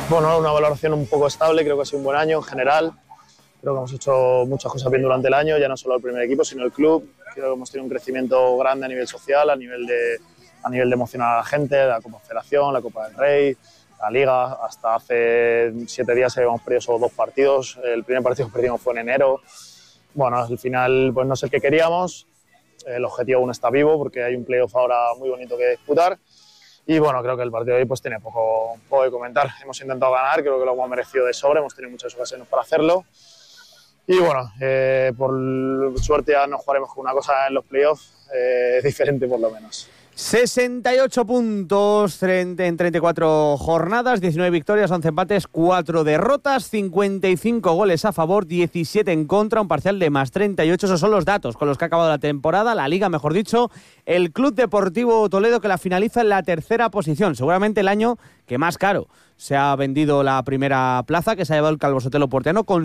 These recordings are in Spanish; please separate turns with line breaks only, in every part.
Bueno, una valoración un poco estable, creo que ha sido un buen año en general. Creo que hemos hecho muchas cosas bien durante el año, ya no solo el primer equipo, sino el club. Creo que hemos tenido un crecimiento grande a nivel social, a nivel de emocionar a la gente, la Copa Federación, la Copa del Rey, la Liga. Hasta hace 7 días habíamos perdido solo 2 partidos. El primer partido que perdimos fue en enero. Bueno, al final pues no es el que queríamos. El objetivo aún está vivo porque hay un playoff ahora muy bonito que disputar. Y bueno, creo que el partido de hoy pues tiene poco que comentar. Hemos intentado ganar, creo que lo hemos merecido de sobra, hemos tenido muchas ocasiones para hacerlo. Y bueno, por suerte ya nos jugaremos con una cosa en los playoffs diferente por lo menos.
68 puntos en 34 jornadas, 19 victorias, 11 empates, 4 derrotas, 55 goles a favor, 17 en contra, un parcial de más 38. Esos son los datos con los que ha acabado la temporada, la Liga, mejor dicho. El Club Deportivo Toledo, que la finaliza en la tercera posición, seguramente el año que más caro se ha vendido la primera plaza, que se ha llevado el Calvo Sotelo Porteano con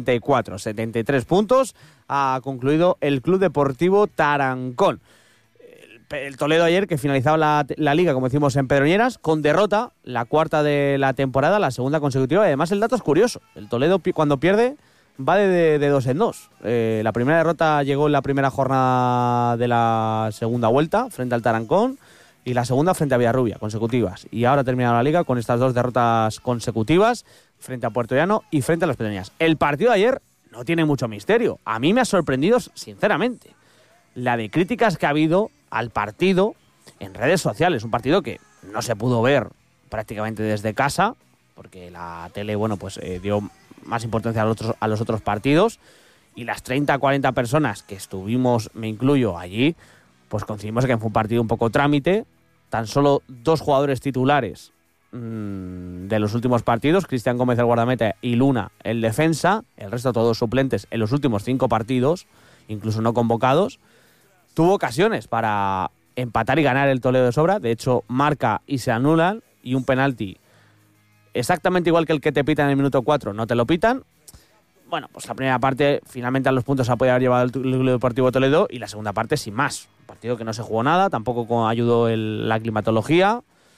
73 puntos. Ha concluido el Club Deportivo Tarancón. El Toledo ayer, que finalizaba la Liga, como decimos, en Pedroñeras, con derrota, la cuarta de la temporada, la segunda consecutiva. Y además el dato es curioso. El Toledo, cuando pierde, va de 2 en 2. La primera derrota llegó en la primera jornada de la segunda vuelta, frente al Tarancón, y la segunda frente a Villarrubia, consecutivas. Y ahora ha terminado la Liga con estas 2 derrotas consecutivas, frente a Puerto Llano y frente a las Pedroñeras. El partido de ayer no tiene mucho misterio. A mí me ha sorprendido, sinceramente, la de críticas que ha habido al partido en redes sociales. Un partido que no se pudo ver prácticamente desde casa, porque la tele, bueno, pues dio más importancia a los otros partidos, y las 30-40 personas que estuvimos, me incluyo, allí, pues coincidimos que fue un partido un poco trámite. Tan solo 2 jugadores titulares de los últimos partidos, Cristian Gómez el guardameta y Luna el defensa, el resto todos suplentes en los últimos 5 partidos, incluso no convocados. Tuvo ocasiones para empatar y ganar el Toledo de sobra. De hecho, marca y se anulan. Y un penalti exactamente igual que el que te pitan en el minuto 4, no te lo pitan. Bueno, pues la primera parte, finalmente a los puntos se ha podido haber llevado el Club Deportivo Toledo. Y la segunda parte, sin más. Un partido que no se jugó nada. Tampoco ayudó la climatología.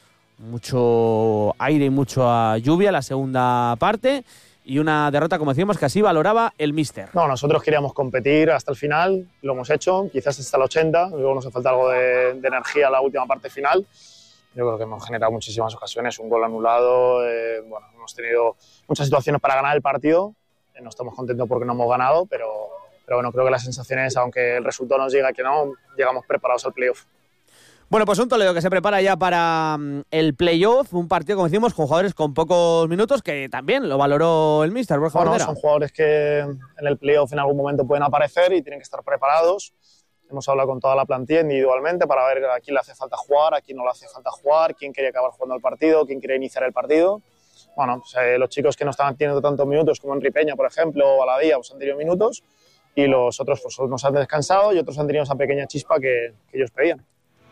Mucho aire y mucha lluvia la segunda parte. Y una derrota, como decíamos, que así valoraba el míster.
No, nosotros queríamos competir hasta el final, lo hemos hecho, quizás hasta el 80, luego nos hace falta algo de energía en la última parte final. Yo creo que hemos generado muchísimas ocasiones, un gol anulado, bueno, hemos tenido muchas situaciones para ganar el partido, no estamos contentos porque no hemos ganado, pero bueno, creo que las sensaciones, aunque el resultado nos diga que no, llegamos preparados al playoff.
Bueno, pues un Toledo que se prepara ya para el playoff, un partido, como decimos, con jugadores con pocos minutos, que también lo valoró el míster, Borja Bardera.
Son jugadores que en el playoff en algún momento pueden aparecer y tienen que estar preparados. Hemos hablado con toda la plantilla individualmente para ver a quién le hace falta jugar, a quién no le hace falta jugar, quién quería acabar jugando el partido, quién quería iniciar el partido. Bueno, pues, los chicos que no estaban teniendo tantos minutos, como Enri Peña, por ejemplo, o Baladía, pues han tenido minutos, y los otros pues nos han descansado y otros han tenido esa pequeña chispa que ellos pedían.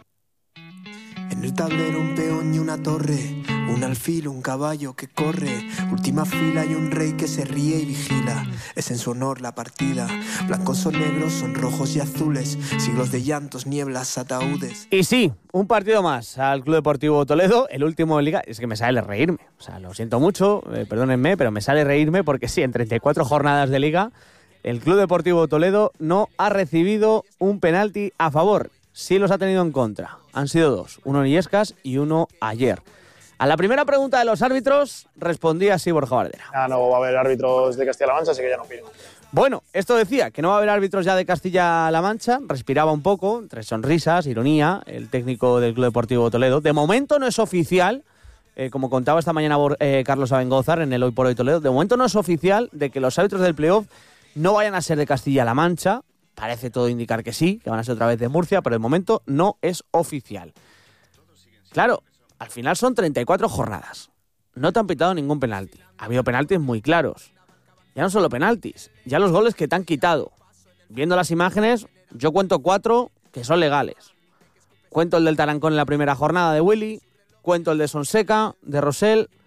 En el tablero un peón y una torre, un alfil, un caballo que corre, última fila y un rey que se ríe y vigila. Es en su honor la partida. Blancos o negros, son rojos y azules, siglos de llantos, nieblas, ataúdes.
Y sí, un partido más al Club Deportivo Toledo, el último en Liga. Es que me sale reírme, o sea, lo siento mucho, perdónenme, pero me sale reírme porque sí, en 34 jornadas de Liga, el Club Deportivo Toledo no ha recibido un penalti a favor. Sí los ha tenido en contra. Han sido 2, uno en Illescas y uno ayer. A la primera pregunta de los árbitros respondía así Borja Bardera.
Ya no va a haber árbitros de Castilla-La Mancha, así que ya no opino.
Bueno, esto decía, que no va a haber árbitros ya de Castilla-La Mancha. Respiraba un poco, entre sonrisas, ironía, el técnico del Club Deportivo Toledo. De momento no es oficial, como contaba esta mañana Carlos Abengózar en el Hoy por Hoy Toledo, de momento no es oficial de que los árbitros del playoff no vayan a ser de Castilla-La Mancha. Parece todo indicar que sí, que van a ser otra vez de Murcia, pero de momento no es oficial. Claro, al final son 34 jornadas. No te han pitado ningún penalti. Ha habido penaltis muy claros. Ya no solo penaltis, ya los goles que te han quitado. Viendo las imágenes, yo cuento 4 que son legales. Cuento el del Tarancón en la primera jornada de Willy, cuento el de Sonseca, de Rosell,